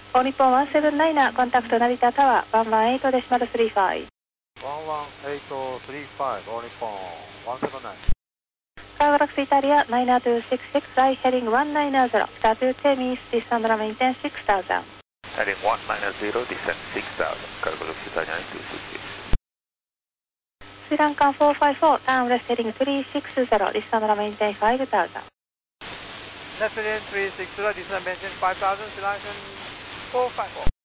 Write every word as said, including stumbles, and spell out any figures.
オーニッポンいちななきゅう、コンタクト成田タワー、いちいちはちデシマルさんじゅうご。 いちいちはちさんじゅうご、オーニッポンいちななきゅう。 カーガラクスイタリアきゅうにーにーろくろく、フライヘディングいちきゅうゼロ、スタートテミス、ディスタンドラメインテンろくさんゼロ。 Heading one nine zero, descend six thousand, Cargo Italia two six six. スリランカンよんごよん、ターンレスヘディングさんろくゼロ、ディスタンドラメインテンごゼロ。 Left heading three six zero, descend maintain five thousand, Sri Lankan four five four.